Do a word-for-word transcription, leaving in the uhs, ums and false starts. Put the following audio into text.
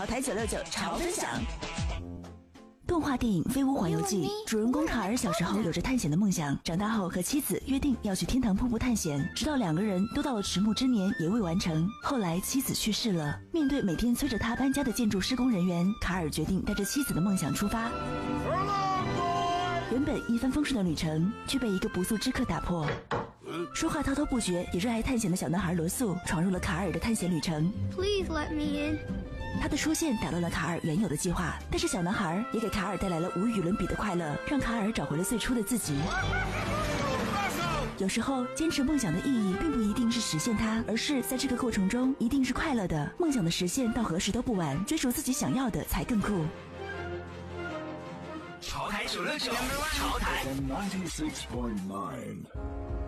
潮台九六九潮分享。动画电影《飞屋环游记》，主人公卡尔小时候有着探险的梦想，长大后和妻子约定要去天堂瀑布探险，直到两个人都到了迟暮之年也未完成。后来妻子去世了，面对每天催着他搬家的建筑施工人员，卡尔决定带着妻子的梦想出发。原本一帆风顺的旅程，却被一个不速之客打破。说话滔滔不绝也热爱探险的小男孩罗素闯入了卡尔的探险旅程。 Please let me in. 他的出现打乱了卡尔原有的计划，但是小男孩也给卡尔带来了无与伦比的快乐，让卡尔找回了最初的自己。有时候坚持梦想的意义并不一定是实现它，而是在这个过程中一定是快乐的。梦想的实现到何时都不晚，追逐自己想要的才更酷。 潮台九六九，潮台。 ninety-six point nine